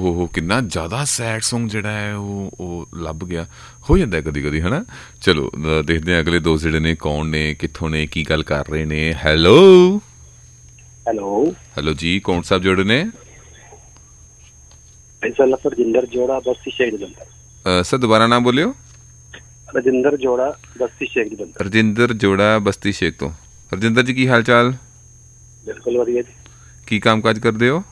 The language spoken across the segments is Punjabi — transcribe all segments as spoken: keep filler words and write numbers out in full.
ਹੋ ਹੋ ਕਿੰਨਾ ਜ਼ਿਆਦਾ ਸੈਡ ਸੌਂਗ ਜਿਹੜਾ ਹੈ ਉਹ ਉਹ ਲੱਭ ਗਿਆ। ਹੋ ਜਾਂਦਾ ਕਦੀ ਕਦੀ ਹੈ ਨਾ। ਚਲੋ ਦੇਖਦੇ ਹਾਂ ਅਗਲੇ ਦੋਸਤ ਜਿਹੜੇ ਨੇ ਕੌਣ ਨੇ, ਕਿੱਥੋਂ ਨੇ, ਕੀ ਗੱਲ ਕਰ ਰਹੇ ਨੇ। ਹੈਲੋ ਹੈਲੋ ਹੈਲੋ ਜੀ, ਕੌਣ ਸਾਹਿਬ ਜੁੜੇ ਨੇ? ਰਜਿੰਦਰ ਜੋੜਾ ਬਸਤੀ ਸ਼ੇਖ ਜਲੰਧਰ। ਸਰ ਦੁਬਾਰਾ ਨਾਮ ਬੋਲਿਓ। ਰਜਿੰਦਰ ਜੋੜਾ ਬਸਤੀ ਸ਼ੇਖ ਜਲੰਧਰ। ਰਜਿੰਦਰ ਜੋੜਾ ਬਸਤੀ ਸ਼ੇਖ ਤੋਂ। ਰਜਿੰਦਰ ਜੀ ਕੀ ਹਾਲ ਚਾਲ? ਬਿਲਕੁਲ ਵਧੀਆ ਜੀ। ਕੀ ਕੰਮ ਕਾਜ ਕਰਦੇ ਹੋ?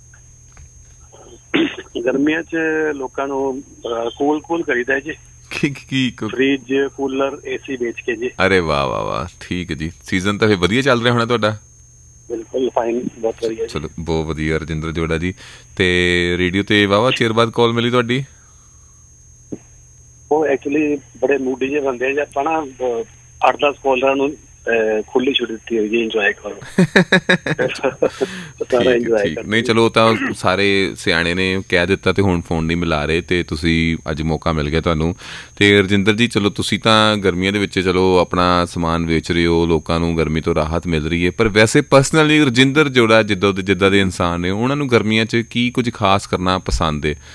ਗਰਮੀਆਂ ਚ ਲੋਕਾਂ ਨੂੰ ਕੂਲ ਕੂਲ ਕਰੀਦਾ ਜੀ। ਕੀ ਕੀ ਫਰਿੱਜ, ਕੂਲਰ, ਏਸੀ ਵੇਚ ਕੇ ਜੀ। ਅਰੇ ਵਾਹ ਵਾਹ ਵਾਹ, ਠੀਕ ਹੈ ਜੀ। ਸੀਜ਼ਨ ਤਾਂ ਫਿਰ ਵਧੀਆ ਚੱਲ ਰਿਹਾ ਹੋਣਾ ਤੁਹਾਡਾ? ਬਿਲਕੁਲ ਫਾਈਨ, ਬਹੁਤ ਵਧੀਆ। ਚਲੋ ਬਹੁਤ ਵਧੀਆ ਰਜਿੰਦਰ ਜੋੜਾ ਜੀ। ਤੇ ਰੇਡੀਓ ਤੇ ਵਾਹਵਾ ਚਿਰ ਬਾਅਦ ਕਾਲ ਮਿਲੀ ਤੁਹਾਡੀ? ਉਹ ਐਕਚੁਅਲੀ ਬੜੇ ਮੂਡੀ ਜਿਹੇ ਬੰਦੇ ਜੇ ਆਪਾਂ ਨਾ ਅੱਠ ਦਸ ਕਾਲਰਾਂ ਨੂੰ ਖੁੱਲੀ ਛੁੱਟ ਦਿੱਤੀ ਹੋਈ ਜੀ, ਇੰਜੋਏ ਕਰੋ। ਨਹੀਂ ਚਲੋ ਤਾਂ ਸਾਰੇ ਸਿਆਣੇ ਨੇ ਕਹਿ ਦਿੱਤਾ ਤੇ ਹੁਣ ਫੋਨ ਨਹੀਂ ਮਿਲਾ ਰਹੇ ਤੇ ਤੁਸੀਂ ਅੱਜ ਮੌਕਾ ਮਿਲ ਗਿਆ ਤੁਹਾਨੂੰ। ਤੇ ਰਜਿੰਦਰ ਜੀ ਚਲੋ ਤੁਸੀਂ ਤਾਂ ਗਰਮੀਆਂ ਦੇ ਵਿੱਚ ਚਲੋ ਆਪਣਾ ਸਮਾਨ ਵੇਚ ਰਹੇ ਹੋ, ਲੋਕਾਂ ਨੂੰ ਗਰਮੀ ਤੋਂ ਰਾਹਤ ਮਿਲ ਰਹੀ ਹੈ, ਪਰ ਵੈਸੇ ਪਰਸਨਲੀ ਰਜਿੰਦਰ ਜੋੜਾ ਜਿੱਦਾਂ ਦੇ ਜਿੱਦਾਂ ਦੇ ਇਨਸਾਨ ਨੇ ਉਹਨਾਂ ਨੂੰ ਗਰਮੀਆਂ 'ਚ ਕੀ ਕੁਝ ਖਾਸ ਕਰਨਾ ਪਸੰਦ ਹੈ?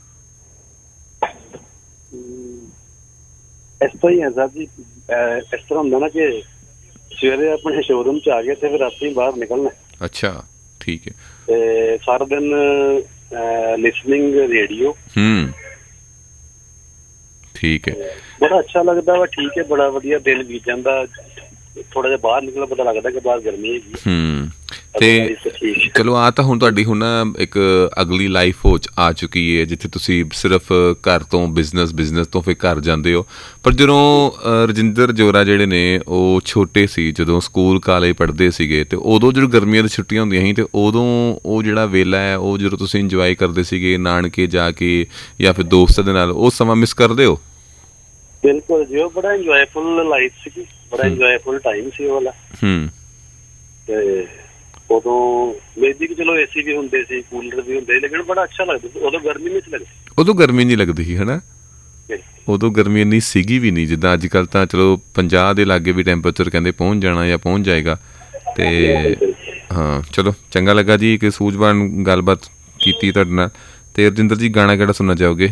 ਇਸ ਤੋਂ ਹੀ ਹੈ ਸਰ ਜੀ। ਇਸ ਤਰ੍ਹਾਂ ਹੁੰਦਾ ਨਾ ਕਿ ਸਵੇਰੇ ਆਪਣੇ ਸ਼ੋਰੂਮ ਚ ਆ ਗਏ ਤੇ ਫਿਰ ਰਾਤੀ ਬਾਹਰ ਨਿਕਲਣਾ। ਅੱਛਾ ਠੀਕ ਹੈ। ਤੇ ਸਾਰਾ ਦਿਨ ਲਿਸਨਿੰਗ ਰੇਡੀਓ। ਹੂੰ ਠੀਕ ਹੈ, ਬੜਾ ਅੱਛਾ ਲੱਗਦਾ ਵਾ। ਠੀਕ ਹੈ, ਬੜਾ ਵਧੀਆ ਦਿਨ ਬੀਤ ਜਾਂਦਾ। ਥੋੜਾ ਜਿਹਾ ਬਾਹਰ ਨਿਕਲਣਾ ਪਤਾ ਲੱਗਦਾ ਕਿ ਬਾਹਰ ਗਰਮੀ ਹੈਗੀ। ਹੂੰ ਤੇ ਚਲੋ ਆ ਤਾਂ ਹੁਣ ਤੁਹਾਡੀ ਹੁਣ ਨਾ ਇੱਕ ਅਗਲੀ ਲਾਈਫ ਹੋ ਆ ਚੁੱਕੀ ਹੈ ਜਿੱਥੇ ਤੁਸੀਂ ਸਿਰਫ ਘਰ ਤੋਂ ਬਿਜ਼ਨਸ ਬਿਜ਼ਨਸ ਤੋਂ ਫਿਰ ਘਰ ਜਾਂਦੇ ਹੋ। ਪਰ ਜਦੋਂ ਰਜਿੰਦਰ ਜੋੜਾ ਜਿਹੜੇ ਨੇ ਉਹ ਛੋਟੇ ਸੀ, ਜਦੋਂ ਸਕੂਲ ਕਾਲਜ ਪੜ੍ਹਦੇ ਸੀਗੇ ਤੇ ਉਦੋਂ ਜਦੋਂ ਗਰਮੀਆਂ ਦੀ ਛੁੱਟੀਆਂ ਹੁੰਦੀਆਂ ਸੀ ਤੇ ਉਦੋਂ ਉਹ ਜਿਹੜਾ ਵੇਲਾ ਹੈ ਉਹ ਜਦੋਂ ਤੁਸੀਂ ਇੰਜੋਏ ਕਰਦੇ ਸੀਗੇ ਨਾਨਕੇ ਜਾ ਕੇ ਜਾਂ ਫਿਰ ਦੋਸਤਾਂ ਦੇ ਨਾਲ, ਉਹ ਸਮਾਂ ਮਿਸ ਕਰਦੇ ਹੋ? ਬਿਲਕੁਲ ਜੀ, ਉਹ ਬੜਾ ਇੰਜੋਏਫੁਲ ਲਾਈਫ ਸੀਗੀ, ਬੜਾ ਇੰਜੋਏਫੁਲ ਟਾਈਮ ਸੀ ਉਹ ਵਾਲਾ। ਹੂੰ ਤੇ ਉਦੋਂ ਬੇਸਿਕ ਚਲੋ ਏਸੀ ਵੀ ਹੁੰਦੇ ਸੀ, ਕੂਲਰ ਵੀ ਹੁੰਦੇ, ਲੇਕਿਨ ਬੜਾ ਅੱਛਾ ਲੱਗਦਾ ਸੀ। ਉਦੋਂ ਗਰਮੀ ਨਹੀਂ ਸੀ ਲੱਗਦੀ। ਉਦੋਂ ਗਰਮੀ ਨਹੀਂ ਲੱਗਦੀ ਸੀ ਹੈ ਨਾ। ਉਦੋਂ ਗਰਮੀ ਇੰਨੀ ਸੀਗੀ ਵੀ ਨਹੀਂ ਜਿੱਦਾਂ ਅੱਜ ਕੱਲ੍ਹ ਤਾਂ ਚਲੋ ਪੰਜਾਹ ਦੇ ਲਾਗੇ ਵੀ ਟੈਂਪਰੇਚਰ ਕਹਿੰਦੇ ਪਹੁੰਚ ਜਾਣਾ ਜਾਂ ਪਹੁੰਚ ਜਾਏਗਾ। ਤੇ ਹਾਂ ਚਲੋ ਚੰਗਾ ਲੱਗਾ ਜੀ ਕਿ ਸੂਝਵਾਨ ਗੱਲਬਾਤ ਕੀਤੀ ਤੁਹਾਡੇ ਨਾਲ। ਤੇ ਰਜਿੰਦਰ ਜੀ ਗਾਣਾ ਕਿਹੜਾ ਸੁਣਨਾ ਚਾਹੋਗੇ?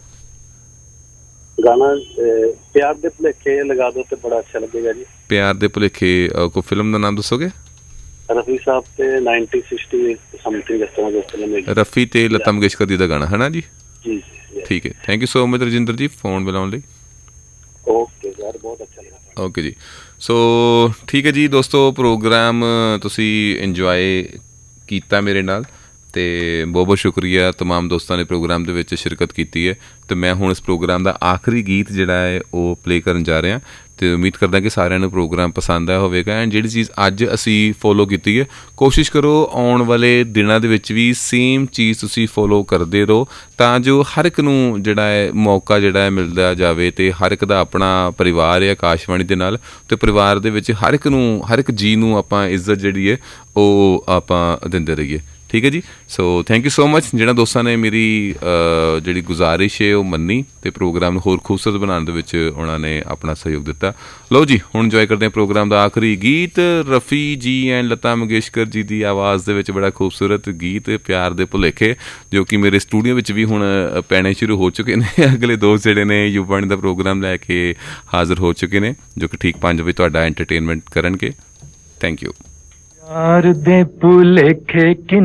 ਗਾਣਾ ਪਿਆਰ ਦੇ ਭੁਲੇਖੇ ਲਗਾ ਦੋ ਤੇ ਬੜਾ ਅੱਛਾ ਲੱਗੇਗਾ ਜੀ। ਪਿਆਰ ਦੇ ਭੁਲੇਖੇ ਕੋਈ ਫਿਲਮ ਦਾ ਨਾਮ ਦੱਸੋਗੇ? ਰਫੀ ਸਾਹਿਬ ਤੇ ਨਾਈਨਟੀ ਸਿਕਸਟੀ ਸਮਥਿੰਗ ਇਸ ਤਰ੍ਹਾਂ ਦੇ। ਰਫੀ ਤੇ ਲਤਾ ਮੰਗੇਸ਼ਕਰ ਜੀ ਦਾ ਗਾਣਾ ਹੈ ਨਾ ਜੀ? ਜੀ ਠੀਕ ਹੈ, thank you so much Rajinder ji phone ਮਿਲਾਉਣ ਲਈ। ਓਕੇ ਯਾਰ, ਬਹੁਤ ਅੱਛਾ ਲੱਗਾ। ਓਕੇ ਜੀ। ਸੋ ਠੀਕ ਹੈ ਜੀ ਦੋਸਤੋ, ਪ੍ਰੋਗਰਾਮ ਤੁਸੀਂ ਇੰਜੋਏ ਕੀਤਾ ਮੇਰੇ ਨਾਲ ਅਤੇ ਬਹੁਤ ਬਹੁਤ ਸ਼ੁਕਰੀਆ ਤਮਾਮ ਦੋਸਤਾਂ ਨੇ ਪ੍ਰੋਗਰਾਮ ਦੇ ਵਿੱਚ ਸ਼ਿਰਕਤ ਕੀਤੀ ਹੈ। ਅਤੇ ਮੈਂ ਹੁਣ ਇਸ ਪ੍ਰੋਗਰਾਮ ਦਾ ਆਖਰੀ ਗੀਤ ਜਿਹੜਾ ਹੈ ਉਹ ਪਲੇ ਕਰਨ ਜਾ ਰਿਹਾ ਅਤੇ ਉਮੀਦ ਕਰਦਾ ਕਿ ਸਾਰਿਆਂ ਨੂੰ ਪ੍ਰੋਗਰਾਮ ਪਸੰਦ ਆਇਆ ਹੋਵੇਗਾ। ਐਂਡ ਜਿਹੜੀ ਚੀਜ਼ ਅੱਜ ਅਸੀਂ ਫੋਲੋ ਕੀਤੀ ਹੈ, ਕੋਸ਼ਿਸ਼ ਕਰੋ ਆਉਣ ਵਾਲੇ ਦਿਨਾਂ ਦੇ ਵਿੱਚ ਵੀ ਸੇਮ ਚੀਜ਼ ਤੁਸੀਂ ਫੋਲੋ ਕਰਦੇ ਰਹੋ ਤਾਂ ਜੋ ਹਰ ਇੱਕ ਨੂੰ ਜਿਹੜਾ ਹੈ ਮੌਕਾ ਜਿਹੜਾ ਹੈ ਮਿਲਦਾ ਜਾਵੇ ਅਤੇ ਹਰ ਇੱਕ ਦਾ ਆਪਣਾ ਪਰਿਵਾਰ ਹੈ ਆਕਾਸ਼ਵਾਣੀ ਦੇ ਨਾਲ, ਅਤੇ ਪਰਿਵਾਰ ਦੇ ਵਿੱਚ ਹਰ ਇੱਕ ਨੂੰ ਹਰ ਇੱਕ ਜੀਅ ਨੂੰ ਆਪਾਂ ਇੱਜ਼ਤ ਜਿਹੜੀ ਹੈ ਉਹ ਆਪਾਂ ਦਿੰਦੇ ਰਹੀਏ। ਠੀਕ ਹੈ ਜੀ। So thank you so much ਜਿਹਨਾਂ ਦੋਸਤਾਂ ਨੇ ਮੇਰੀ ਜਿਹੜੀ ਗੁਜ਼ਾਰਿਸ਼ ਹੈ ਉਹ ਮੰਨੀ ਅਤੇ ਪ੍ਰੋਗਰਾਮ ਨੂੰ ਹੋਰ ਖੂਬਸੂਰਤ ਬਣਾਉਣ ਦੇ ਵਿੱਚ ਉਹਨਾਂ ਨੇ ਆਪਣਾ ਸਹਿਯੋਗ ਦਿੱਤਾ। ਲਓ ਜੀ ਹੁਣ ਇੰਜੋਏ ਕਰਦੇ ਹਾਂ ਪ੍ਰੋਗਰਾਮ ਦਾ ਆਖਰੀ ਗੀਤ, ਰਫੀ ਜੀ ਐਂਡ ਲਤਾ ਮੰਗੇਸ਼ਕਰ ਜੀ ਦੀ ਆਵਾਜ਼ ਦੇ ਵਿੱਚ ਬੜਾ ਖੂਬਸੂਰਤ ਗੀਤ ਪਿਆਰ ਦੇ ਭੁਲੇਖੇ, ਜੋ ਕਿ ਮੇਰੇ ਸਟੂਡੀਓ ਵਿੱਚ ਵੀ ਹੁਣ ਪੈਣੇ ਸ਼ੁਰੂ ਹੋ ਚੁੱਕੇ ਨੇ। ਅਗਲੇ ਦੋਸਤ ਜਿਹੜੇ ਨੇ ਯੁਵਾਣੀ ਦਾ ਪ੍ਰੋਗਰਾਮ ਲੈ ਕੇ ਹਾਜ਼ਰ ਹੋ ਚੁੱਕੇ ਨੇ ਜੋ ਕਿ ਠੀਕ ਪੰਜ ਵਜੇ ਤੁਹਾਡਾ ਐਂਟਰਟੇਨਮੈਂਟ ਕਰਨਗੇ। Thank you.